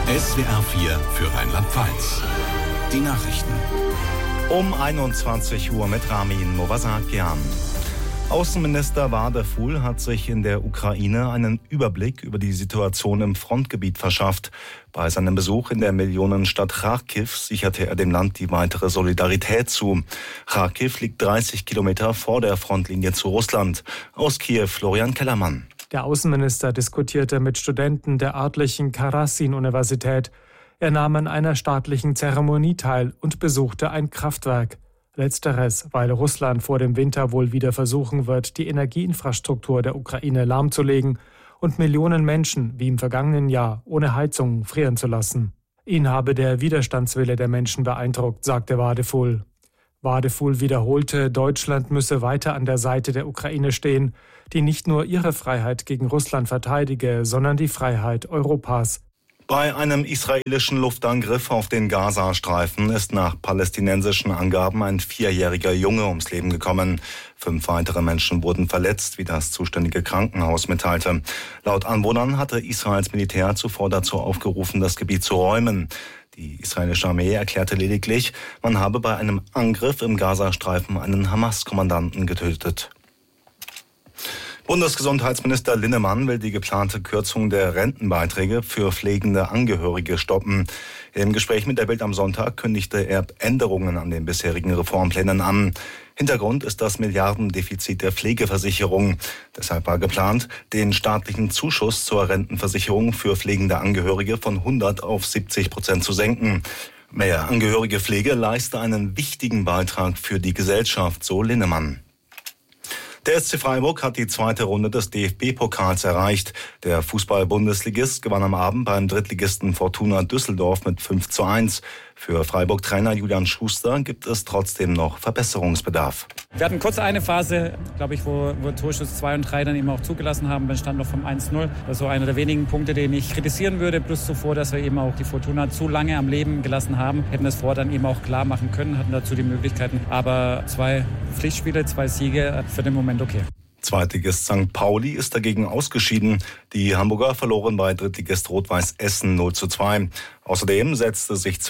SWR 4 für Rheinland-Pfalz. Die Nachrichten. Um 21 Uhr mit Ramin Movasakian. Außenminister Wadeful hat sich in der Ukraine einen Überblick über die Situation im Frontgebiet verschafft. Bei seinem Besuch in der Millionenstadt Charkiw sicherte er dem Land die weitere Solidarität zu. Charkiw liegt 30 Kilometer vor der Frontlinie zu Russland. Aus Kiew Florian Kellermann. Der Außenminister diskutierte mit Studenten der örtlichen Karasin-Universität. Er nahm an einer staatlichen Zeremonie teil und besuchte ein Kraftwerk. Letzteres, weil Russland vor dem Winter wohl wieder versuchen wird, die Energieinfrastruktur der Ukraine lahmzulegen und Millionen Menschen, wie im vergangenen Jahr, ohne Heizung frieren zu lassen. Ihn habe der Widerstandswille der Menschen beeindruckt, sagte Wadeful. Wadeful wiederholte, Deutschland müsse weiter an der Seite der Ukraine stehen, die nicht nur ihre Freiheit gegen Russland verteidige, sondern die Freiheit Europas. Bei einem israelischen Luftangriff auf den Gazastreifen ist nach palästinensischen Angaben ein 4-jähriger Junge ums Leben gekommen. 5 weitere Menschen wurden verletzt, wie das zuständige Krankenhaus mitteilte. Laut Anwohnern hatte Israels Militär zuvor dazu aufgerufen, das Gebiet zu räumen. Die israelische Armee erklärte lediglich, man habe bei einem Angriff im Gazastreifen einen Hamas-Kommandanten getötet. Bundesgesundheitsminister Linnemann will die geplante Kürzung der Rentenbeiträge für pflegende Angehörige stoppen. Im Gespräch mit der Bild am Sonntag kündigte er Änderungen an den bisherigen Reformplänen an. Hintergrund ist das Milliardendefizit der Pflegeversicherung. Deshalb war geplant, den staatlichen Zuschuss zur Rentenversicherung für pflegende Angehörige von 100 auf 70% zu senken. Mehr angehörige Pflege leiste einen wichtigen Beitrag für die Gesellschaft, so Linnemann. Der SC Freiburg hat die zweite Runde des DFB-Pokals erreicht. Der Fußball-Bundesligist gewann am Abend beim Drittligisten Fortuna Düsseldorf mit 5:1. Für Freiburg-Trainer Julian Schuster gibt es trotzdem noch Verbesserungsbedarf. Wir hatten kurz eine Phase, glaube ich, wo Torschuss 2 und 3 dann eben auch zugelassen haben. Dann stand noch vom 1:0. Das ist so einer der wenigen Punkte, den ich kritisieren würde. Plus zuvor, dass wir eben auch die Fortuna zu lange am Leben gelassen haben. Hätten das vorher dann eben auch klar machen können, hatten dazu die Möglichkeiten. Aber 2 Pflichtspiele, 2 Siege, für den Moment okay. Zweitligist St. Pauli ist dagegen ausgeschieden. Die Hamburger verloren bei Drittligist Rot-Weiß Essen 0:2. Außerdem setzte sich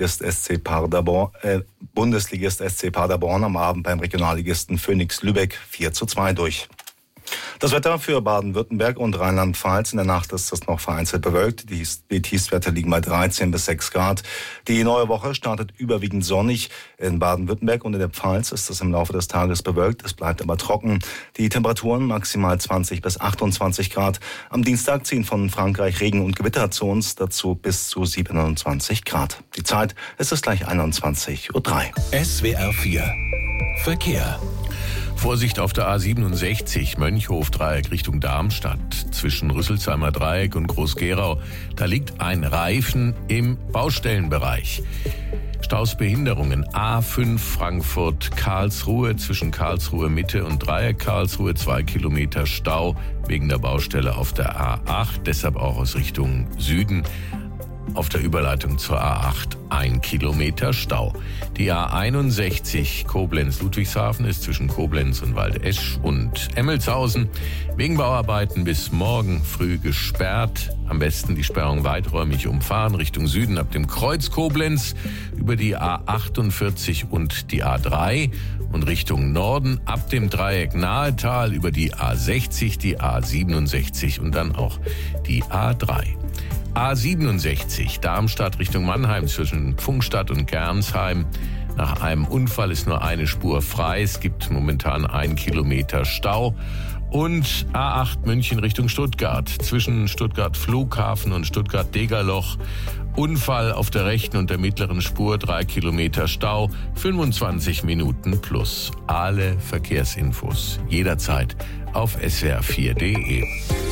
Bundesligist SC Paderborn am Abend beim Regionalligisten Phoenix Lübeck 4:2 durch. Das Wetter für Baden-Württemberg und Rheinland-Pfalz. In der Nacht ist es noch vereinzelt bewölkt. Die Tiefstwerte liegen bei 13 bis 6 Grad. Die neue Woche startet überwiegend sonnig. In Baden-Württemberg und in der Pfalz ist es im Laufe des Tages bewölkt. Es bleibt aber trocken. Die Temperaturen maximal 20 bis 28 Grad. Am Dienstag ziehen von Frankreich Regen und Gewitter zu uns, dazu bis zu 27 Grad. Die Zeit ist es gleich 21:03 Uhr. SWR 4 Verkehr. Vorsicht auf der A67 Mönchhof-Dreieck Richtung Darmstadt zwischen Rüsselsheimer Dreieck und Groß-Gerau. Da liegt ein Reifen im Baustellenbereich. Stausbehinderungen A5 Frankfurt-Karlsruhe zwischen Karlsruhe Mitte und Dreieck Karlsruhe 2 Kilometer Stau wegen der Baustelle auf der A8, deshalb auch aus Richtung Süden. Auf der Überleitung zur A8 1 Kilometer Stau. Die A61 Koblenz-Ludwigshafen ist zwischen Koblenz und Waldesch und Emmelshausen wegen Bauarbeiten bis morgen früh gesperrt. Am besten die Sperrung weiträumig umfahren Richtung Süden ab dem Kreuz Koblenz über die A48 und die A3 und Richtung Norden ab dem Dreieck Nahetal über die A60, die A67 und dann auch die A3. A67 Darmstadt Richtung Mannheim zwischen Pfungstadt und Gernsheim. Nach einem Unfall ist nur eine Spur frei. Es gibt momentan 1 Kilometer Stau. Und A8 München Richtung Stuttgart zwischen Stuttgart Flughafen und Stuttgart Degerloch. Unfall auf der rechten und der mittleren Spur, 3 Kilometer Stau, 25 Minuten plus. Alle Verkehrsinfos jederzeit auf swr4.de.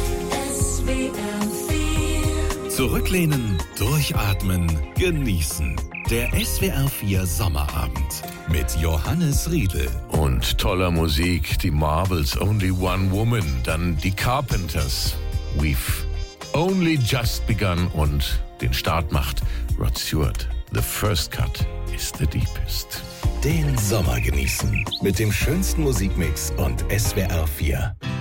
Zurücklehnen, durchatmen, genießen. Der SWR 4 Sommerabend mit Johannes Riedl. Und toller Musik, die Marvels, Only One Woman, dann die Carpenters, We've Only Just Begun und den Start macht Rod Stewart. The first cut is the deepest. Den Sommer genießen mit dem schönsten Musikmix und SWR 4.